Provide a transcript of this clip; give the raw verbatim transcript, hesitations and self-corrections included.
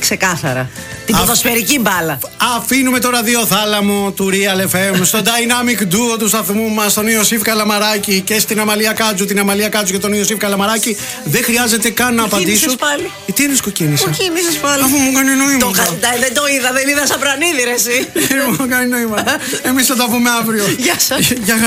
ξεκάθαρα. Την ποδοσφαιρική μπάλα. Αφήνουμε το ραδιοθάλαμο του Real εφ εμ στο dynamic duo του σταθμού μας, τον Ιωσήφ Καλαμαράκη, και στην Αμαλία Κάτζου, την Αμαλία Κάτζου και τον Ιωσήφ Καλαμαράκη. Δεν χρειάζεται καν να απαντήσω. Πάλι. Τι είναι σκοκίνησα? Κοκκίνησες πάλι. Αφού μου κάνει νόημα. Το, δεν το είδα, δεν είδα Σαπρανίδη ρε εσύ. Μου κάνει νόημα. Εμείς θα τα πούμε αύριο. Γεια σας.